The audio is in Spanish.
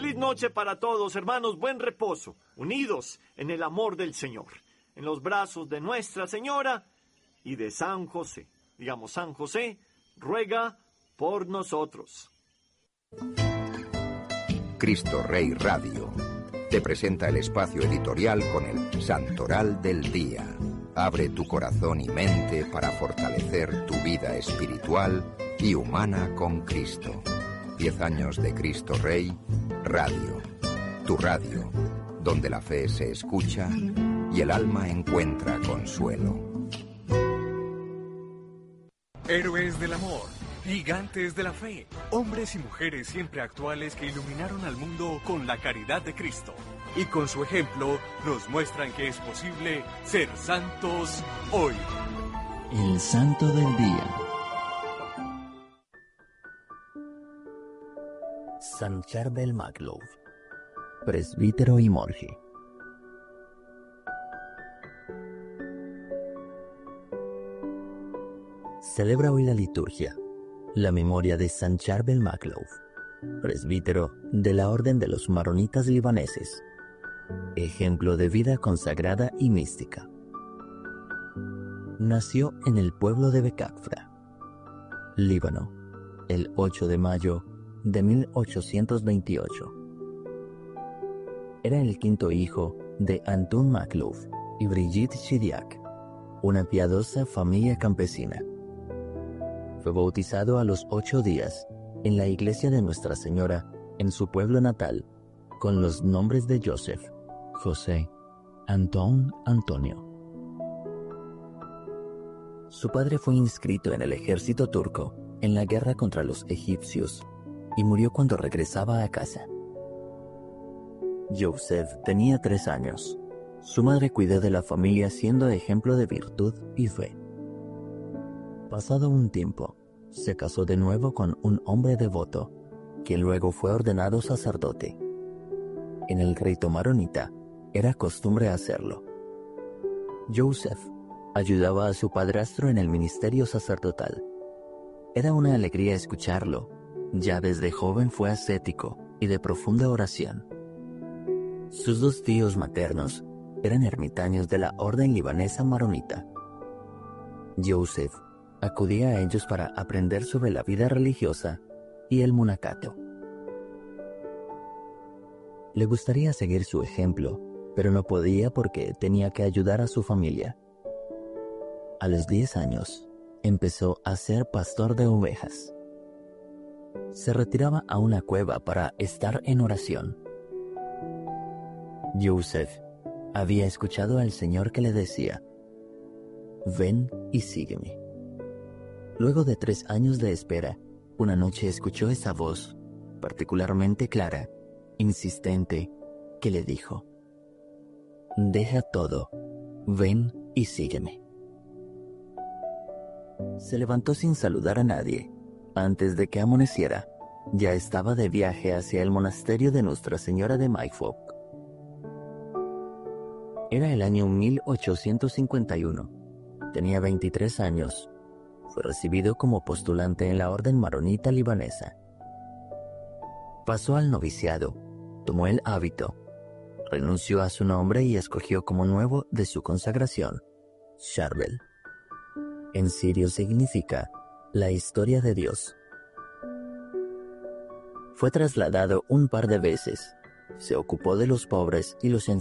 Feliz noche para todos, hermanos, buen reposo, unidos en el amor del Señor, en los brazos de Nuestra Señora y de San José. Digamos, San José, ruega por nosotros. Cristo Rey Radio te presenta el espacio editorial con el Santoral del Día. Abre tu corazón y mente para fortalecer tu vida espiritual y humana con Cristo. 10 años de Cristo Rey Radio. Tu radio, donde la fe se escucha y el alma encuentra consuelo. Héroes del amor, gigantes de la fe, hombres y mujeres siempre actuales que iluminaron al mundo con la caridad de Cristo. Y con su ejemplo nos muestran que es posible ser santos hoy. El Santo del Día. San Charbel Maglov, presbítero y monje. Celebra hoy la liturgia la memoria de San Charbel Maglov, presbítero de la Orden de los Maronitas Libaneses, ejemplo de vida consagrada y mística. Nació en el pueblo de Bekakfra, Líbano, el 8 de mayo de 1828. Era el quinto hijo de Antun Maglov y Brigitte Chidiak, una piadosa familia campesina. Fue bautizado a los 8 días en la iglesia de Nuestra Señora en su pueblo natal con los nombres de Joseph, José, Antón, Antonio. Su padre fue inscrito en el ejército turco en la guerra contra los egipcios y murió cuando regresaba a casa. Joseph tenía 3 años. Su madre cuidó de la familia siendo ejemplo de virtud y fe. Pasado un tiempo, se casó de nuevo con un hombre devoto, quien luego fue ordenado sacerdote. En el rito maronita, era costumbre hacerlo. Joseph ayudaba a su padrastro en el ministerio sacerdotal. Era una alegría escucharlo. Ya desde joven fue ascético y de profunda oración. Sus 2 tíos maternos eran ermitaños de la orden libanesa maronita. Joseph acudía a ellos para aprender sobre la vida religiosa y el monacato. Le gustaría seguir su ejemplo, pero no podía porque tenía que ayudar a su familia. A los 10 años, empezó a ser pastor de ovejas. Se retiraba a una cueva para estar en oración. Joseph había escuchado al Señor que le decía: «Ven y sígueme». Luego de 3 años de espera, una noche escuchó esa voz, particularmente clara, insistente, que le dijo: «Deja todo, ven y sígueme». Se levantó sin saludar a nadie. Antes de que amaneciera, ya estaba de viaje hacia el monasterio de Nuestra Señora de Maifok. Era el año 1851. Tenía 23 años. Fue recibido como postulante en la orden maronita libanesa. Pasó al noviciado, tomó el hábito, renunció a su nombre y escogió como nuevo de su consagración, Charbel. En sirio significa la historia de Dios. Fue trasladado un par de veces. Se ocupó de los pobres y los enfermos.